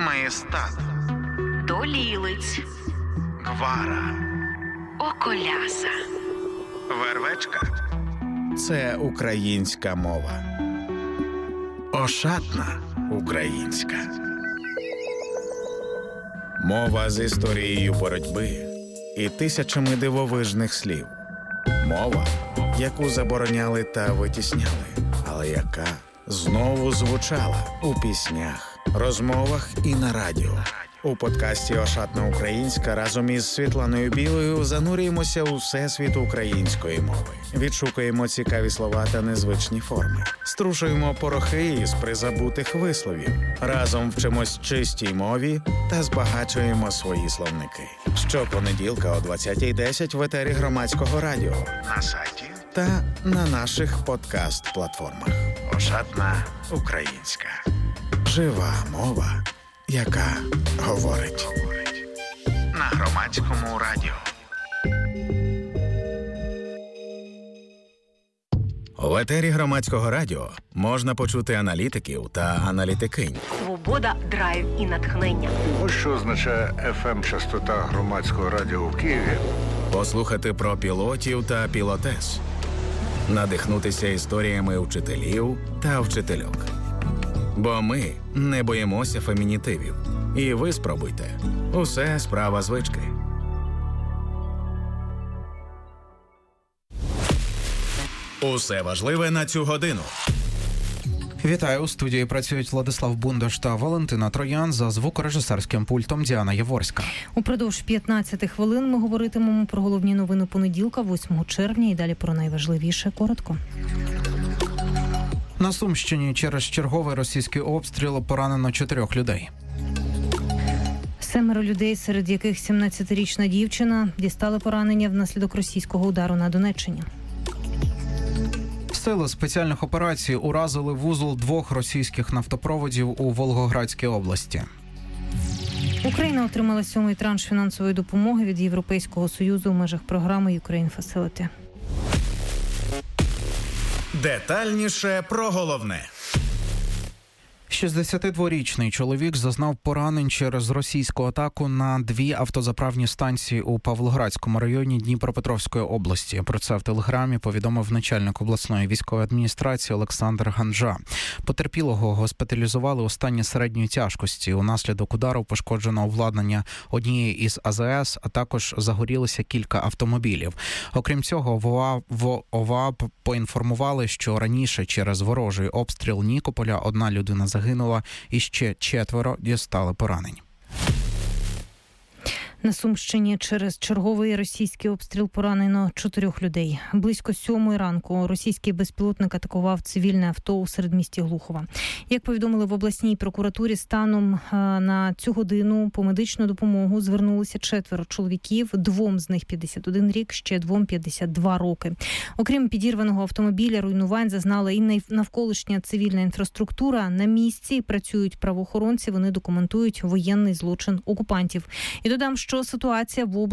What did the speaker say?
Маєстат, Долілиць, Гвара, Околяса, Вервечка – це українська мова. Ошатна українська. Мова з історією боротьби і тисячами дивовижних слів. Мова, яку забороняли та витісняли, але яка знову звучала у піснях, розмовах і на радіо. У подкасті «Ошатна українська» разом із Світланою Білою занурюємося у всесвіт української мови. Відшукуємо цікаві слова та незвичні форми. Струшуємо порохи із призабутих висловів. Разом вчимось чистій мові та збагачуємо свої словники. Щопонеділка о 20:10 в етері Громадського радіо, на сайті та на наших подкаст-платформах. «Ошатна українська». Жива мова, яка говорить. На Громадському радіо. В етері Громадського радіо можна почути аналітиків та аналітикинь. Свобода, драйв і натхнення. Ось що означає FM-частота Громадського радіо в Києві. Послухати про пілотів та пілотес. Надихнутися історіями вчителів та вчительок. Бо ми не боїмося фемінітивів. І ви спробуйте. Усе справа звички. Усе важливе на цю годину. Вітаю, у студії працюють Владислав Бундаш та Валентина Троян, за звукорежисерським пультом Діана Яворська. Упродовж 15 хвилин ми говоритимемо про головні новини понеділка, 8 червня, і далі про найважливіше коротко. На Сумщині через черговий російський обстріл поранено 4 людей. 7 людей, серед яких 17-річна дівчина, дістали поранення внаслідок російського удару на Донеччині. Сили спеціальних операцій уразили вузол 2 російських нафтопроводів у Волгоградській області. Україна отримала 7-й транш фінансової допомоги від Європейського Союзу в межах програми «Ukraine Facility». Детальніше про головне. 62-річний чоловік зазнав поранень через російську атаку на 2 автозаправні станції у Павлоградському районі Дніпропетровської області. Про це в телеграмі повідомив начальник обласної військової адміністрації Олександр Ганжа. Потерпілого госпіталізували у стані середньої тяжкості. Унаслідок удару пошкоджено обладнання однієї із АЗС, а також загорілися кілька автомобілів. Окрім цього, в ОВА поінформували, що раніше через ворожий обстріл Нікополя 1 людина загинула і ще 4 дістали поранень. На Сумщині через черговий російський обстріл поранено 4 людей. Близько 7 ранку російський безпілотник атакував цивільне авто у середмісті Глухова. Як повідомили в обласній прокуратурі, станом на цю годину по медичну допомогу звернулися 4 чоловіків, 2 з них 51 рік, ще 2 52 роки. Окрім підірваного автомобіля, руйнувань зазнала і навколишня цивільна інфраструктура. На місці працюють правоохоронці, вони документують воєнний злочин окупантів. І додам, що ситуація в області